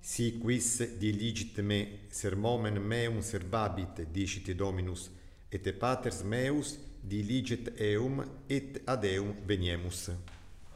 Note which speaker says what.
Speaker 1: Si quis diligit me sermomen meum servabit, dicit Dominus, et paters meus diligit eum, et ad eum veniemus.